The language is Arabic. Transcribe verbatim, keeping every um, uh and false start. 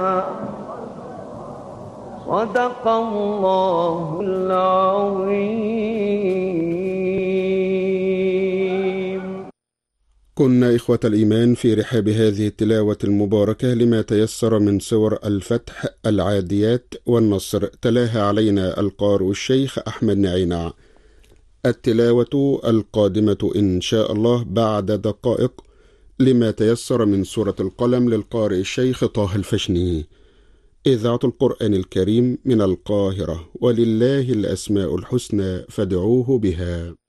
صدق الله العظيم. كنا إخوة الإيمان في رحاب هذه التلاوة المباركة لما تيسر من سور الفتح، العاديات والنصر. تلاها علينا القارئ الشيخ أحمد نعينع. التلاوة القادمة إن شاء الله بعد دقائق لما تيسر من سورة القلم للقارئ الشيخ طه الفشني. إذاعة القرآن الكريم من القاهرة، ولله الأسماء الحسنى فادعوه بها.